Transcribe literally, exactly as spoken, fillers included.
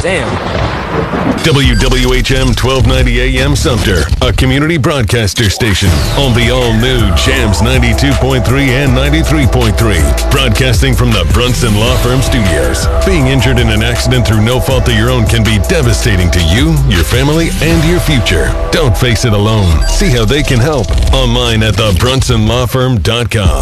Sam. W W H M twelve ninety A M Sumter, a community broadcaster station on the all-new Jams ninety-two point three and ninety-three point three. Broadcasting from the Brunson Law Firm Studios. Being injured in an accident through no fault of your own can be devastating to you, your family, and your future. Don't face it alone. See how they can help online at the brunson law firm dot com.